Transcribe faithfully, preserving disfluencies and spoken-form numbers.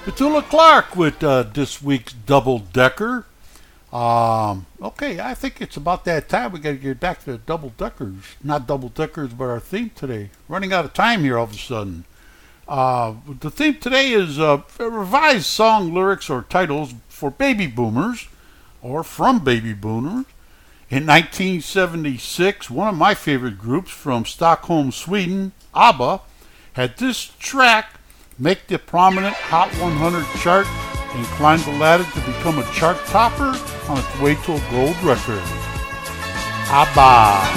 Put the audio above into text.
Petula Clark with uh, this week's Double Decker. Um, okay, I think it's about that time. We got to get back to Double Deckers. Not Double Deckers, but our theme today. Running out of time here all of a sudden. Uh, the theme today is uh, revised song lyrics or titles for baby boomers, or from baby boomers. In nineteen seventy-six, one of my favorite groups from Stockholm, Sweden, ABBA, had this track make the prominent Hot one hundred chart and climb the ladder to become a chart topper on its way to a gold record. ABBA.